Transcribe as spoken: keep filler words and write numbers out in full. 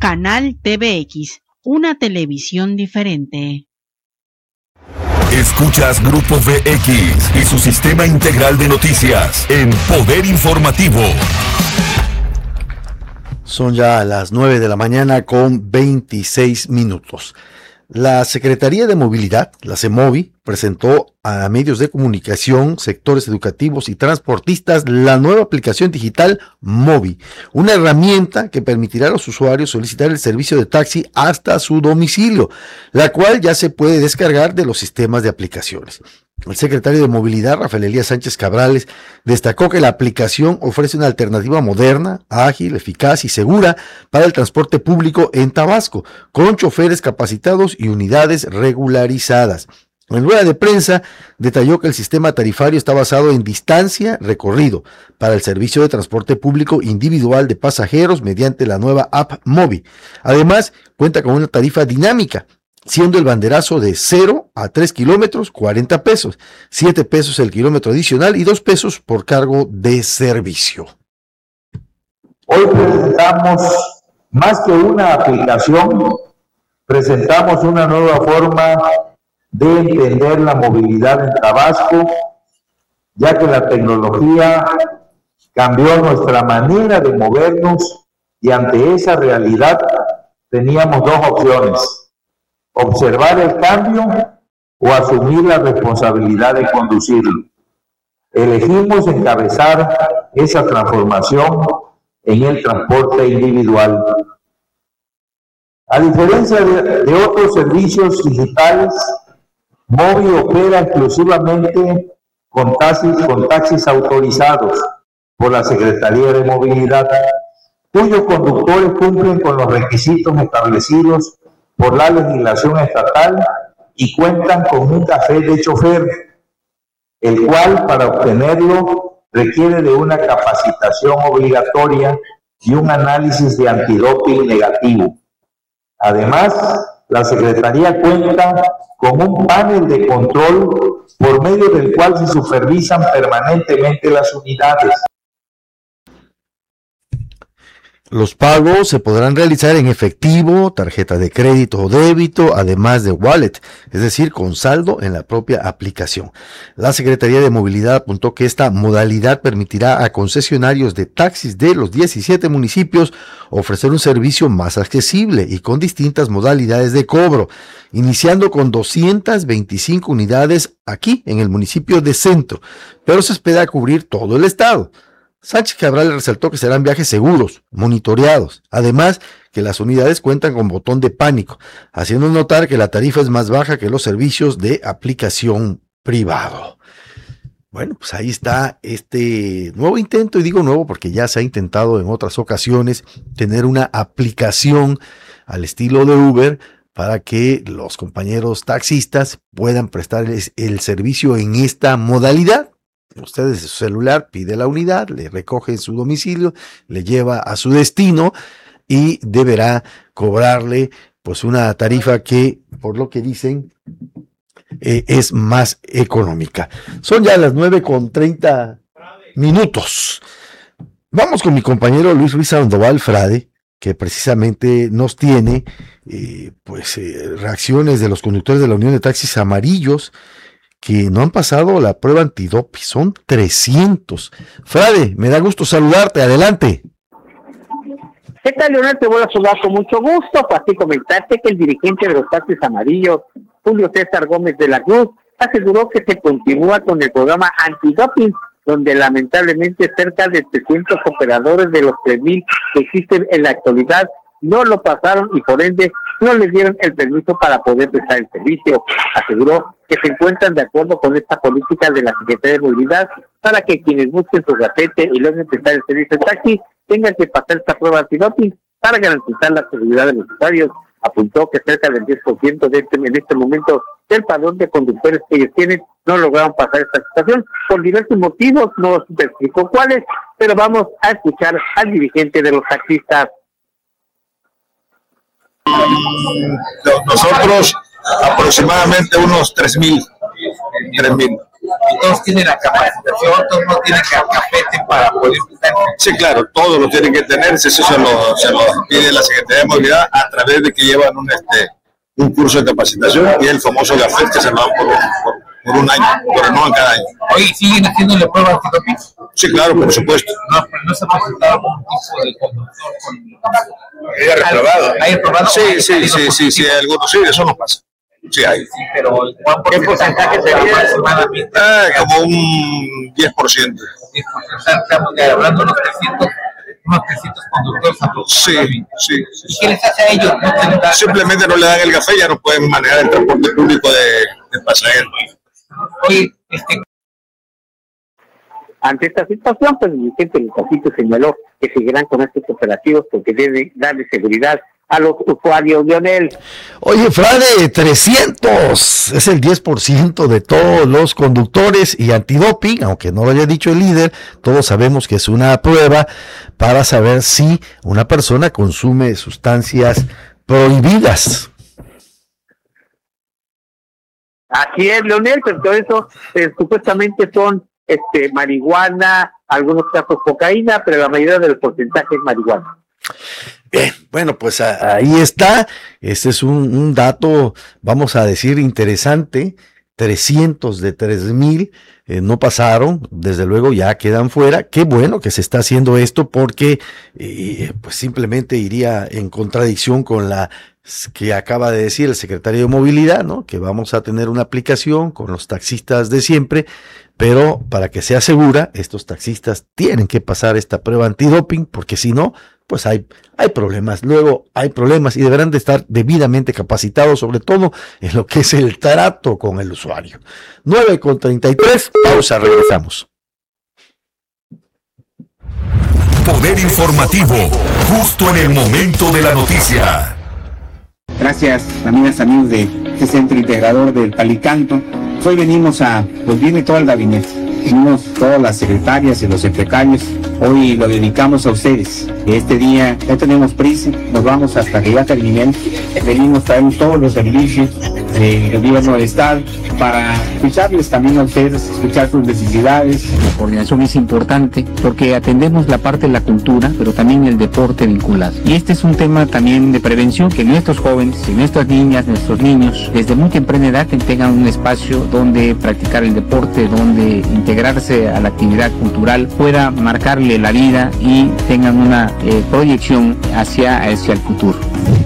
Canal T V X, una televisión diferente. Escuchas Grupo V X y su sistema integral de noticias en Poder Informativo. Son ya las nueve de la mañana con veintiséis minutos. La Secretaría de Movilidad, la CEMOVI, presentó a medios de comunicación, sectores educativos y transportistas la nueva aplicación digital Movi, una herramienta que permitirá a los usuarios solicitar el servicio de taxi hasta su domicilio, la cual ya se puede descargar de los sistemas de aplicaciones. El secretario de Movilidad, Rafael Elías Sánchez Cabrales, destacó que la aplicación ofrece una alternativa moderna, ágil, eficaz y segura para el transporte público en Tabasco, con choferes capacitados y unidades regularizadas. En rueda de prensa, detalló que el sistema tarifario está basado en distancia recorrido para el servicio de transporte público individual de pasajeros mediante la nueva app Movi. Además, cuenta con una tarifa dinámica, siendo el banderazo de cero a tres kilómetros, cuarenta pesos, siete pesos el kilómetro adicional y dos pesos por cargo de servicio. Hoy presentamos más que una aplicación, presentamos una nueva forma de entender la movilidad en Tabasco, ya que la tecnología cambió nuestra manera de movernos y ante esa realidad teníamos dos opciones: observar el cambio o asumir la responsabilidad de conducirlo. Elegimos encabezar esa transformación en el transporte individual. A diferencia de, de otros servicios digitales, Movi opera exclusivamente con taxis, con taxis autorizados por la Secretaría de Movilidad, cuyos conductores cumplen con los requisitos establecidos por la legislación estatal y cuentan con un café de chofer, el cual para obtenerlo requiere de una capacitación obligatoria y un análisis de antidoping negativo. Además, la Secretaría cuenta con un panel de control por medio del cual se supervisan permanentemente las unidades. Los pagos se podrán realizar en efectivo, tarjeta de crédito o débito, además de wallet, es decir, con saldo en la propia aplicación. La Secretaría de Movilidad apuntó que esta modalidad permitirá a concesionarios de taxis de los diecisiete municipios ofrecer un servicio más accesible y con distintas modalidades de cobro, iniciando con doscientas veinticinco unidades aquí en el municipio de Centro, pero se espera cubrir todo el estado. Sánchez Cabral resaltó que serán viajes seguros, monitoreados, además que las unidades cuentan con botón de pánico, haciendo notar que la tarifa es más baja que los servicios de aplicación privado. Bueno, pues ahí está este nuevo intento, y digo nuevo porque ya se ha intentado en otras ocasiones tener una aplicación al estilo de Uber para que los compañeros taxistas puedan prestarles el servicio en esta modalidad. Usted desde su celular pide la unidad, le recoge en su domicilio, le lleva a su destino y deberá cobrarle pues una tarifa que, por lo que dicen, eh, es más económica. Son ya las nueve con treinta minutos. Vamos con mi compañero Luis Ruiz Sandoval Frade, que precisamente nos tiene eh, pues eh, reacciones de los conductores de la Unión de Taxis Amarillos que no han pasado la prueba antidoping. Son trescientos. Frade, me da gusto saludarte, adelante. ¿Qué tal, Leonel? Te voy a saludar con mucho gusto. Para ti comentarte que el dirigente de los taxis amarillos, Julio César Gómez de la Cruz, aseguró que se continúa con el programa antidoping, donde lamentablemente cerca de trescientos operadores de los tres mil que existen en la actualidad no lo pasaron y por ende no les dieron el permiso para poder prestar el servicio. Aseguró que se encuentran de acuerdo con esta política de la Secretaría de Movilidad para que quienes busquen su gafete y luego prestar el servicio de taxi tengan que pasar esta prueba antidoping para garantizar la seguridad de los usuarios. Apuntó que cerca del diez por ciento de este, en este momento del padrón de conductores que ellos tienen no lograron pasar esta situación por diversos motivos, no se explicó cuáles, pero vamos a escuchar al dirigente de los taxistas. Nosotros aproximadamente unos tres mil. y todos tienen la capacitación, todos no tienen capacete para poder estar. Sí, claro, todos lo tienen que tener, eso se lo, se lo pide la Secretaría de Movilidad a través de que llevan un, este, un curso de capacitación y el famoso GAFET que se lo dan por un, por, por un año, pero no en cada año. Oye, ¿siguen haciéndole pruebas antidoping? Sí, claro, por supuesto. No, pero no se ha presentado algún tipo de conductor con... ¿Hay reprobado? ¿Hay reprobado? Sí, sí, sí, sí, sí, algunos, sí, eso no pasa. Sí hay. Sí, pero ¿qué porcentaje sería aproximadamente? Ah, como un diez por ciento. diez por ciento, estamos hablando de unos trescientos, unos trescientos conductores aproximadamente. Sí, sí. ¿Y qué les hace a ellos? ¿No? Simplemente no le dan el café, ya no pueden manejar el transporte público de, de pasajeros. Oye, este... Ante esta situación, pues el dirigente del Casito señaló que seguirán con estos operativos porque debe darle seguridad a los usuarios, Leonel. Oye, Frade, trescientos es el diez por ciento de todos los conductores y antidoping, aunque no lo haya dicho el líder, todos sabemos que es una prueba para saber si una persona consume sustancias prohibidas. Así es, Leonel, pero todo eso eh, supuestamente son este marihuana, algunos casos cocaína, pero la mayoría del porcentaje es marihuana. Bien, bueno, pues a, ahí está. Este es un, un dato, vamos a decir, interesante. trescientos de tres mil eh, no pasaron, desde luego ya quedan fuera. Qué bueno que se está haciendo esto porque eh, pues simplemente iría en contradicción con la que acaba de decir el secretario de Movilidad, ¿no? Que vamos a tener una aplicación con los taxistas de siempre, pero para que sea segura, estos taxistas tienen que pasar esta prueba antidoping, porque si no, pues hay, hay problemas. Luego hay problemas y deberán de estar debidamente capacitados, sobre todo en lo que es el trato con el usuario. nueve con treinta y tres, pausa, regresamos. Poder informativo, justo en el momento de la noticia. Gracias, amigas, amigos de este centro integrador del Palicanto. Hoy venimos a, pues viene todo el gabinete, venimos todas las secretarias y los secretarios. Hoy lo dedicamos a ustedes. Este día ya tenemos prisa, nos vamos hasta que ya terminen. Venimos, traemos todos los servicios del gobierno del Estado para escucharles también a ustedes, escuchar sus necesidades. La coordinación es importante porque atendemos la parte de la cultura, pero también el deporte vinculado. Y este es un tema también de prevención, que nuestros jóvenes, que nuestras niñas, nuestros niños, desde muy temprana edad tengan un espacio donde practicar el deporte, donde integrarse a la actividad cultural, pueda marcarle la vida y tengan una eh, proyección hacia, hacia el futuro.